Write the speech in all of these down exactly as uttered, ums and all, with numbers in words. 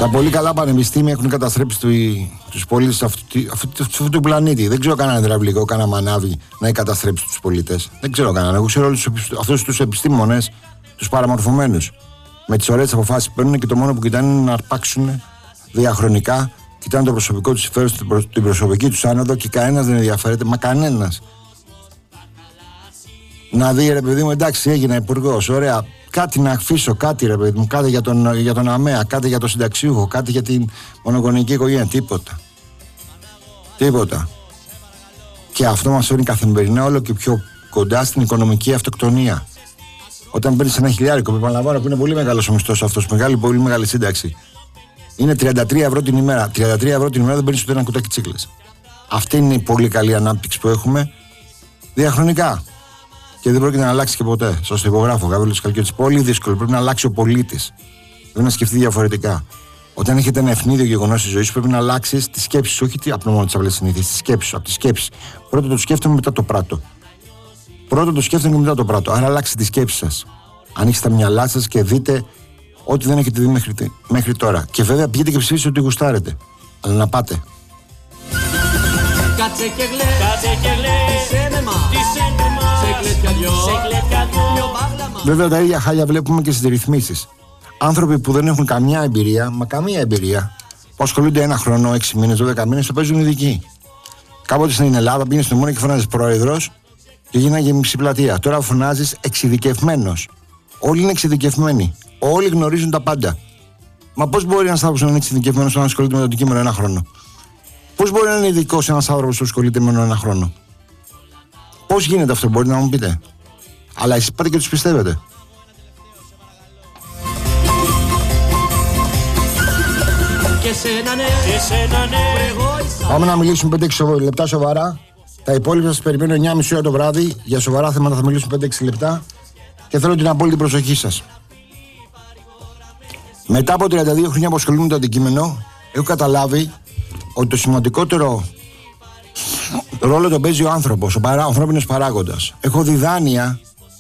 Τα πολύ καλά πανεπιστήμια έχουν καταστρέψει τους πολίτες αυτού, αυτού, αυτού του πλανήτη. Δεν ξέρω κανένα υδραυλικό, κανένα μανάβι να έχει καταστρέψει τους πολίτες. Δεν ξέρω κανένα. Εγώ ξέρω όλους αυτούς τους επιστήμονες, τους παραμορφωμένους. Με τις ωραίες αποφάσεις που παίρνουν και το μόνο που κοιτάνε είναι να αρπάξουν διαχρονικά. Κοιτάνε το προσωπικό τους συμφέρον, την προσωπική τους άνοδο και κανένας δεν ενδιαφέρεται. Μα κανένας. Να δει, ρε παιδί μου, εντάξει, έγινα υπουργός, ωραία. Κάτι να αφήσω, κάτι ρε παιδί μου, κάτι για τον, για τον ΑΜΕΑ, κάτι για τον συνταξιούχο, κάτι για την μονογονική οικογένεια. Τίποτα. Τίποτα. Και αυτό μας φέρνει καθημερινά όλο και πιο κοντά στην οικονομική αυτοκτονία. Όταν παίρνεις ένα χιλιάρικο, που επαναλαμβάνω που είναι πολύ μεγάλος ο μισθός αυτός, μεγάλη, πολύ μεγάλη σύνταξη, είναι τριάντα τρία ευρώ την ημέρα. τριάντα τρία ευρώ την ημέρα δεν παίρνεις ούτε ένα κουτάκι τσίκλες. Αυτή είναι η πολύ καλή ανάπτυξη που έχουμε διαχρονικά. Και δεν πρόκειται να αλλάξει και ποτέ. Σας το υπογράφω. Γαβρίλος Καλκιώτης. Πολύ δύσκολο. Πρέπει να αλλάξει ο πολίτης. Πρέπει να σκεφτεί διαφορετικά. Όταν έχετε ένα ευνίδιο γεγονός στη ζωή σου, πρέπει να αλλάξεις τις σκέψεις σου. Όχι από μόνο τις απλές συνήθειες. Τις σκέψεις. Από τις σκέψεις. Πρώτα το σκέφτομαι, μετά το πράττω. Πρώτα το σκέφτομαι και μετά το πράττω. Άρα αλλάξτε τις σκέψεις σας. Ανοίξτε τα μυαλά σας και δείτε ό,τι δεν έχετε δει μέχρι, μέχρι τώρα. Και βέβαια πηγαίνετε και ψηφίσετε ό,τι γουστάρετε. Αλλά να πάτε. Κάτσε και γλέ, κάτσε και γλέ, τι σένεμα, τι σένεμα, σε κλαιτια δυο, σε κλαιτια δυο. Βέβαια τα ίδια χάλια βλέπουμε και στις ρυθμίσεις. Άνθρωποι που δεν έχουν καμιά εμπειρία, μα καμία εμπειρία, που ασχολούνται ένα χρόνο, έξι μήνες, δώδεκα μήνες, το παίζουν ειδικοί. Κάποτε στην Ελλάδα πήγαινε στο μόνο και φωνάζεις πρόεδρος και γίναγε μισή πλατεία. Τώρα φωνάζεις εξειδικευμένος. Όλοι είναι εξειδικευμένοι. Όλοι γνωρίζουν τα πάντα. Μα πώς μπορεί ένας άνθρωπος να είναι εξειδικευμένος όταν ασχολείται με το αντικείμενο ένα χρόνο? Πώς μπορεί να είναι ειδικός ένας άνθρωπος που ασχολείται με ένα χρόνο? Πώς γίνεται αυτό, μπορείτε να μου πείτε? Αλλά εσείς πάτε και τους πιστεύετε. Πάμε να μιλήσουμε πέντε έξι λεπτά σοβαρά. Τα υπόλοιπα σας περιμένω εννιά και μισή ώρα το βράδυ. Για σοβαρά θέματα θα μιλήσουμε πέντε έξι λεπτά. Και θέλω την απόλυτη προσοχή σας. Μετά από τριάντα δύο χρόνια που ασχολούμαι με το αντικείμενο, έχω καταλάβει ότι το σημαντικότερο ρόλο τον παίζει ο άνθρωπος, ο, παρά, ο ανθρώπινος παράγοντας. Έχω δει δάνεια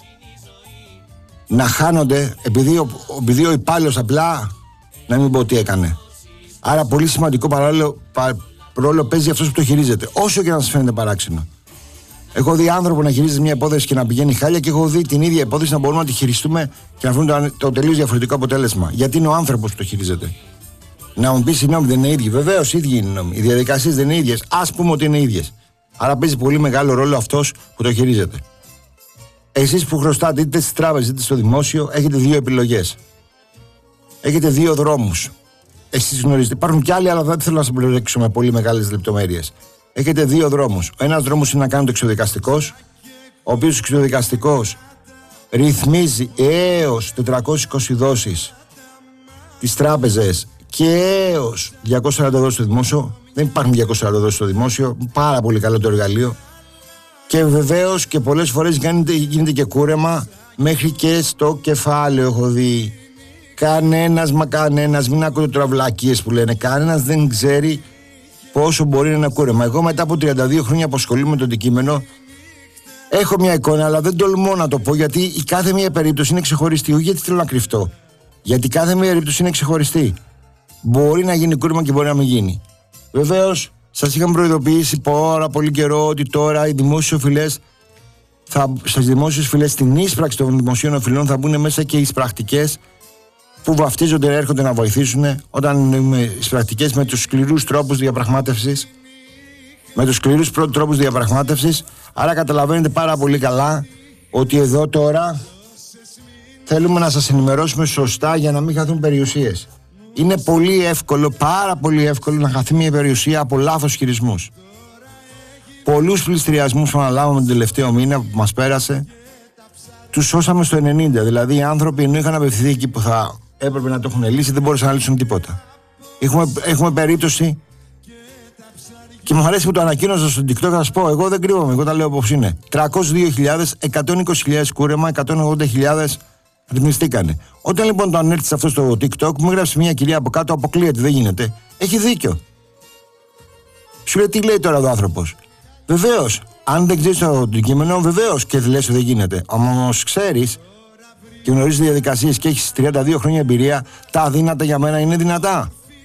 να χάνονται επειδή ο, επειδή ο υπάλληλος απλά να μην πω τι έκανε. Άρα πολύ σημαντικό παράλληλο, πα, ρόλο παίζει αυτός που το χειρίζεται, όσο και να σας φαίνεται παράξενο. Έχω δει άνθρωπο να χειρίζεται μια υπόθεση και να πηγαίνει χάλια, και έχω δει την ίδια υπόθεση να μπορούμε να τη χειριστούμε και να βρούμε το, το τελείως διαφορετικό αποτέλεσμα. Γιατί είναι ο άνθρωπος που το χειρίζεται. Να μου πει συγγνώμη, δεν είναι ίδιοι. Βεβαίως ίδιοι είναι οι νόμοι. Οι διαδικασίες δεν είναι ίδιες. Ας πούμε ότι είναι ίδιες. Άρα παίζει πολύ μεγάλο ρόλο αυτός που το χειρίζεται. Εσείς που χρωστάτε είτε στις τράπεζες είτε στο δημόσιο, έχετε δύο επιλογές. Έχετε δύο δρόμους. Εσείς γνωρίζετε. Υπάρχουν κι άλλοι, αλλά δεν θέλω να σας μπλέξω με πολύ μεγάλες λεπτομέρειες. Έχετε δύο δρόμους. Ο ένας δρόμος είναι να κάνετε εξωδικαστικός, ο οποίος εξωδικαστικός ρυθμίζει έως τετρακόσιες είκοσι δόσεις τις τράπεζες και έως διακόσιες σαράντα δόσεις στο δημόσιο. Δεν υπάρχουν διακόσιες σαράντα δόσεις στο δημόσιο. Πάρα πολύ καλό το εργαλείο. Και βεβαίως και πολλές φορές γίνεται, γίνεται και κούρεμα μέχρι και στο κεφάλαιο. Έχω δει. Κανένας μα κανένας, μην ακούτε τώρα βλακίες που λένε. Κανένας δεν ξέρει πόσο μπορεί να είναι ένα κούρεμα. Εγώ μετά από τριάντα δύο χρόνια που ασχολούμαι με το αντικείμενο, έχω μια εικόνα, αλλά δεν τολμώ να το πω, γιατί η κάθε μία περίπτωση είναι ξεχωριστή. Όχι γιατί θέλω να κρυφτώ. Γιατί κάθε μία περίπτωση είναι ξεχωριστή. Μπορεί να γίνει κούρεμα και μπορεί να μην γίνει. Βεβαίως, σας είχαμε προειδοποιήσει πάρα πολύ καιρό ότι τώρα οι δημόσιοι οφειλές, στις δημόσιες οφειλές, στην ίσπραξη των δημοσίων οφειλών θα μπουν μέσα και οι πρακτικές που βαφτίζονται, έρχονται να βοηθήσουν όταν οι πρακτικές με τους σκληρούς τρόπους διαπραγμάτευσης. Με τους σκληρούς τρόπους διαπραγμάτευσης. Άρα καταλαβαίνετε πάρα πολύ καλά ότι εδώ τώρα θέλουμε να σας ενημερώσουμε σωστά για να μην χαθούν περιουσίες. Είναι πολύ εύκολο, πάρα πολύ εύκολο να χαθεί μια περιουσία από λάθος χειρισμούς. Πολλούς πληστηριασμούς που αναλάβαμε τον τελευταίο μήνα που μας πέρασε, τους σώσαμε στο ενενήντα. Δηλαδή οι άνθρωποι ενώ είχαν απευθυνθεί εκεί που θα έπρεπε να το έχουν λύσει, δεν μπορούσαν να λύσουν τίποτα. Έχουμε, έχουμε περίπτωση, και μου αρέσει που το ανακοίνωσα στο TikTok, θα σας πω, εγώ δεν κρύβομαι, εγώ τα λέω όπως είναι. τριακόσιες δύο χιλιάδες, εκατόν είκοσι χιλιάδες κούρεμα, εκατόν ογδόντα χιλιάδες ρυθμιστήκανε. Όταν λοιπόν το ανέρθει αυτό στο TikTok, μου έγραψε μια κυρία από κάτω, αποκλείεται, δεν γίνεται. Έχει δίκιο. Σου λέει, τι λέει τώρα ο άνθρωπος? Βεβαίως, αν δεν ξέρεις το αντικείμενο, βεβαίως και λες ότι δεν γίνεται. Όμως ξέρεις και γνωρίζεις διαδικασίες και έχεις τριάντα δύο χρόνια εμπειρία, τα αδύνατα για μένα είναι δυνατά.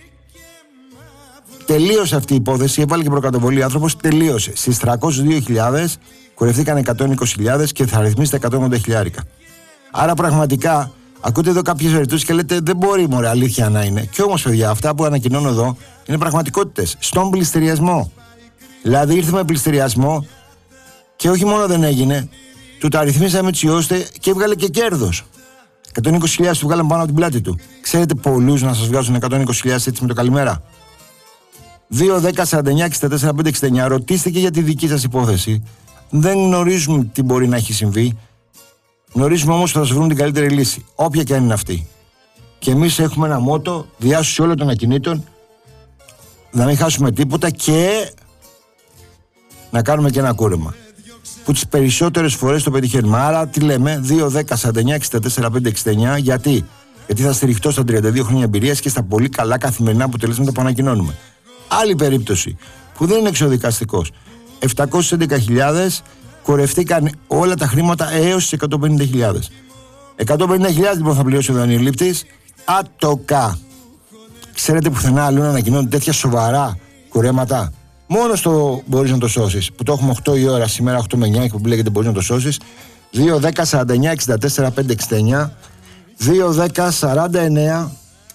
τελείωσε αυτή η υπόθεση, έβαλε και προκαταβολή. Ο άνθρωπος τελείωσε. Στις τριακόσιες δύο χιλιάδες κουρευτήκαν εκατόν είκοσι χιλιάδες και θα ρυθμίσει τα εκατόν ογδόντα χιλιάδες. Άρα πραγματικά ακούτε εδώ κάποιες περιπτώσεις και λέτε δεν μπορεί μωρέ αλήθεια να είναι. Και όμως παιδιά, αυτά που ανακοινώνω εδώ είναι πραγματικότητες. Στον πληστηριασμό. Δηλαδή ήρθε με πληστηριασμό και όχι μόνο δεν έγινε, του τα ρυθμίσαμε έτσι ώστε και έβγαλε και κέρδος. εκατόν είκοσι χιλιάδες του βγάλαμε πάνω από την πλάτη του. Ξέρετε πολλούς να σας βγάζουν εκατόν είκοσι χιλιάδες έτσι με το καλημέρα. δύο δέκα σαράντα εννιά εξήντα τέσσερα πεντακόσια εξήντα εννιά. Ρωτήστε και για τη δική σας υπόθεση. Δεν γνωρίζουμε τι μπορεί να έχει συμβεί. Γνωρίζουμε όμως ότι θα σας βρουν την καλύτερη λύση, όποια και αν είναι αυτή. Και εμείς έχουμε ένα μότο, διάσωση όλων των ακινήτων, να μην χάσουμε τίποτα και να κάνουμε και ένα κούρεμα. Που τις περισσότερες φορές το πετυχαίνουμε. Άρα τι λέμε, δύο δέκα σαράντα εννιά εξήντα τέσσερα πεντακόσια εξήντα εννιά. Γιατί? Γιατί θα στηριχτώ στα τριάντα δύο χρόνια εμπειρίας και στα πολύ καλά καθημερινά αποτελέσματα που ανακοινώνουμε. Άλλη περίπτωση που δεν είναι εξοδικαστικός. επτακόσιες έντεκα χιλιάδες κορευτήκαν όλα τα χρήματα έως τις εκατόν πενήντα χιλιάδες. εκατόν πενήντα χιλιάδες λοιπόν θα πληρώσει ο δανειολήπτης άτοκα. Ξέρετε πουθενά αλλού να ανακοινώνουν τέτοια σοβαρά κουρέματα? Μόνο στο μπορείς να το σώσεις, που το έχουμε οκτώ η ώρα σήμερα, οκτώ με εννιά που λέγεται μπορείς να το σώσεις. δύο δέκα σαράντα εννιά εξήντα τέσσερα πεντακόσια εξήντα εννιά, δύο δέκα σαράντα εννιά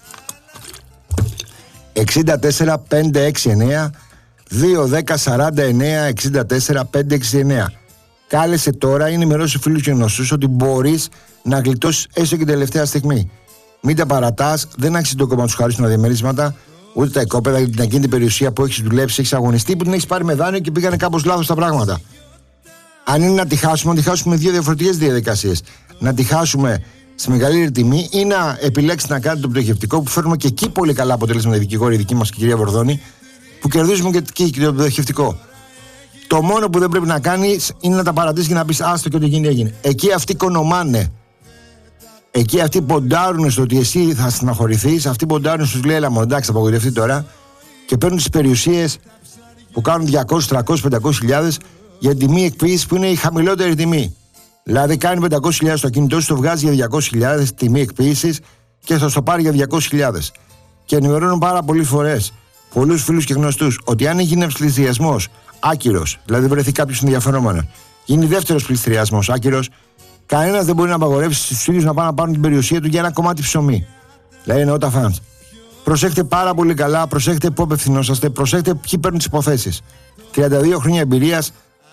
εξήντα τέσσερα πεντακόσια εξήντα εννιά, δύο δέκα σαράντα εννιά εξήντα τέσσερα πεντακόσια εξήντα εννιά. Κάλεσε τώρα, είναι ενημερώσει φίλους και γνωστούς ότι μπορείς να γλιτώσεις έστω και τελευταία στιγμή. Μην τα παρατάς, δεν άξιζε το κόμμα να τους χαρίσουν τα διαμερίσματα, ούτε τα οικόπεδα για την ακίνητη περιουσία που έχεις δουλέψει, έχεις αγωνιστεί, που την έχεις πάρει με δάνειο και πήγανε κάπως λάθος τα πράγματα. Αν είναι να τη χάσουμε, να τη χάσουμε με δύο διαφορετικές διαδικασίες. Να τη χάσουμε στη μεγαλύτερη τιμή ή να επιλέξετε να κάνετε το πτωχευτικό, που φέρνουμε και εκεί πολύ καλά αποτελέσματα οι δικηγόροι, η δική μας και η κυρία Βορδώνη, που κερδίζουμε και εκεί και το πτωχευτικό. Το μόνο που δεν πρέπει να κάνεις είναι να τα παρατήσεις και να πεις άστο και ό,τι γίνει έγινε. Εκεί αυτοί κονομάνε. Εκεί αυτοί ποντάρουν στο ότι εσύ θα στεναχωρηθείς, αυτοί ποντάρουν στους λέει έλα μου εντάξει θα απογοητευτεί τώρα και παίρνουν τις περιουσίες που κάνουν διακόσιες, τριακόσιες, πεντακόσιες χιλιάδες για τιμή εκποίησης που είναι η χαμηλότερη τιμή. Δηλαδή κάνει πεντακόσιες χιλιάδες στο ακίνητό σου, το βγάζει για διακόσιες χιλιάδες τιμή εκποίησης και θα στο πάρει για διακόσιες χιλιάδες. Και ενημερώνουν πάρα πολλές φορές πολλούς φίλους και γνωστούς ότι αν γίνει ένας πληστηριασμός άκυρος, δηλαδή βρεθεί κάποιος ενδιαφερόμενο, γίνει δεύτερος πληστηριασμός άκυρος, κανένας δεν μπορεί να απαγορεύσει στους φίλους να πάνε να πάρουν την περιουσία του για ένα κομμάτι ψωμί. Δηλαδή εννοώ τα φαντ. Προσέχτε πάρα πολύ καλά, προσέχτε πού απευθυνόσαστε, προσέχτε ποιοι παίρνουν τις υποθέσεις. τριάντα δύο χρόνια εμπειρίας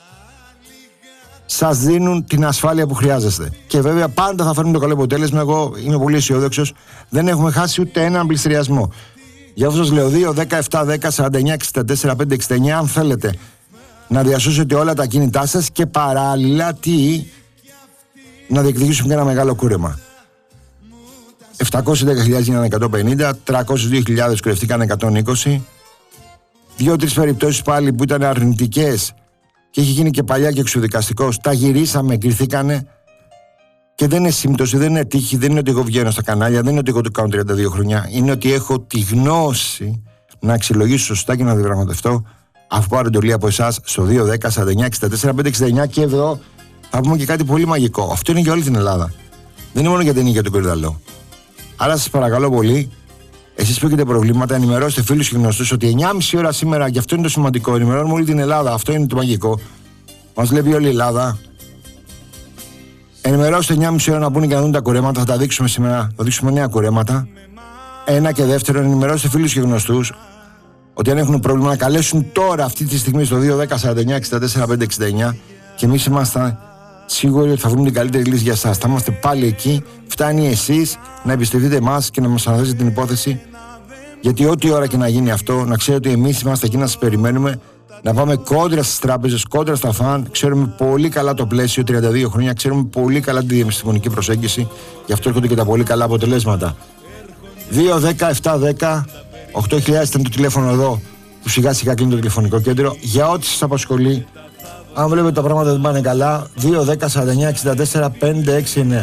σας δίνουν την ασφάλεια που χρειάζεστε. Και βέβαια πάντα θα φέρνουν το καλό αποτέλεσμα. Εγώ είμαι πολύ αισιόδοξος. Δεν έχουμε χάσει ούτε έναν πληστηριασμό. Γι' αυτό σας λέω δύο, δέκα, επτά, δέκα, σαράντα εννιά, εξήντα τέσσερα, πεντακόσια εξήντα εννιά αν θέλετε να διασώσετε όλα τα κίνητά σας και παράλληλα τι, να διεκδικήσουμε και ένα μεγάλο κούρεμα. επτακόσιες δέκα χιλιάδες γίνανε εκατόν πενήντα, τριακόσιες δύο χιλιάδες κουρευτήκαν εκατόν είκοσι. Δύο-τρεις περιπτώσεις πάλι που ήταν αρνητικές και έχει γίνει και παλιά και εξουδικαστικός, τα γυρίσαμε, κρυθήκανε. Και δεν είναι σύμπτωση, δεν είναι τύχη, δεν είναι ότι εγώ βγαίνω στα κανάλια, δεν είναι ότι εγώ το κάνω τριάντα δύο χρόνια. Είναι ότι έχω τη γνώση να αξιολογήσω σωστά και να διαπραγματευτώ, αφού πάρω εντολή από εσάς στο δύο δέκα σαράντα εννιά εξήντα τέσσερα πεντακόσια εξήντα εννιά. Και εδώ θα πούμε και κάτι πολύ μαγικό. Αυτό είναι για όλη την Ελλάδα. Δεν είναι μόνο για την ίδια του Κορυδαλό. Άρα σας παρακαλώ πολύ, εσείς που έχετε προβλήματα, ενημερώστε φίλους και γνωστούς ότι εννιά και μισή ώρα σήμερα, και αυτό είναι το σημαντικό, ενημερώνουμε όλη την Ελλάδα. Αυτό είναι το μαγικό. Μας βλέπει όλη η Ελλάδα. Ενημερώστε εννιά και μισή ώρα να μπουν και να δουν τα κουρέματα. Θα τα δείξουμε σήμερα. Θα δείξουμε νέα κουρέματα. Ένα και δεύτερο, ενημερώστε φίλους και γνωστούς ότι αν έχουν πρόβλημα να καλέσουν τώρα αυτή τη στιγμή στο δύο δέκα σαράντα εννιά εξήντα τέσσερα πεντακόσια εξήντα εννιά και εμείς είμαστε σίγουροι ότι θα βρούμε την καλύτερη λύση για εσάς. Θα είμαστε πάλι εκεί. Φτάνει εσείς να εμπιστευτείτε εμάς και να μας αναθέσετε την υπόθεση. Γιατί ό,τι ώρα και να γίνει αυτό, να ξέρετε ότι εμείς είμαστε εκεί να σας περιμένουμε. Να πάμε κόντρα στις τράπεζες, κόντρα στα φαν. Ξέρουμε πολύ καλά το πλαίσιο, τριάντα δύο χρόνια. Ξέρουμε πολύ καλά τη διαμεσητημονική προσέγγιση. Γι' αυτό έρχονται και τα πολύ καλά αποτελέσματα. δύο δέκα επτά δέκα οκτώ χιλιάδες ήταν το τηλέφωνο εδώ που σιγά σιγά κλείνει το τηλεφωνικό κέντρο. Για ό,τι σας απασχολεί, αν βλέπετε τα πράγματα δεν πάνε καλά, δύο δέκα σαράντα εννιά εξήντα τέσσερα πεντακόσια εξήντα εννιά.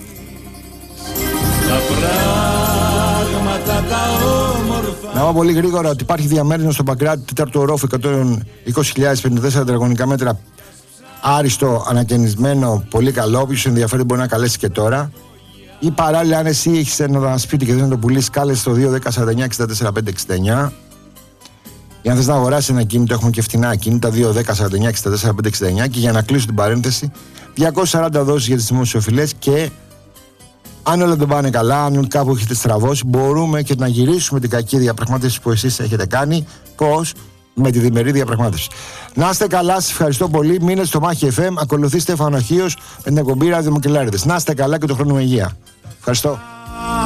Να πω πολύ γρήγορα ότι υπάρχει διαμέρισμα στο Παγκράτη, τέταρτο ορόφου, εκατόν είκοσι χιλιάδες πενήντα τέσσερα τετραγωνικά μέτρα. Άριστο, ανακαινισμένο, πολύ καλό. Όποιος ενδιαφέρει μπορεί να καλέσει και τώρα. Ή παράλληλα, αν εσύ έχεις ένα σπίτι και δεν το πουλήσεις, κάλεσε το δύο δέκα σαράντα εννιά εξήντα τέσσερα πεντακόσια εξήντα εννιά. Για αν θες να αγοράσεις ένα κίνητο, έχουμε και φτηνά κίνητα δύο, δέκα, σαράντα εννιά, εξήντα τέσσερα, πεντακόσια εξήντα εννιά. Και για να κλείσω την παρένθεση, διακόσιες σαράντα δόσεις για τις δημοσιοφιλές. Και αν όλα δεν πάνε καλά, αν κάπου έχετε στραβώσει, μπορούμε και να γυρίσουμε την κακή διαπραγμάτευση που εσείς έχετε κάνει. Πώς? Με τη διμερή διαπραγμάτευση. Να είστε καλά, σας ευχαριστώ πολύ. Μείνετε στο Μάχη εφ εμ. Ακολουθεί Στέφανο Χίος με την εκπομπή Ραδιομικελάριδες. Να είστε καλά και το χρόνο με υγεία. Ευχαριστώ.